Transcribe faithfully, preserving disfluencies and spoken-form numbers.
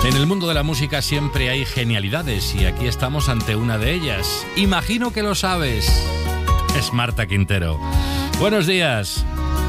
En el mundo de la música siempre hay genialidades y aquí estamos ante una de ellas. Imagino que lo sabes. Es Marta Quintero. Buenos días.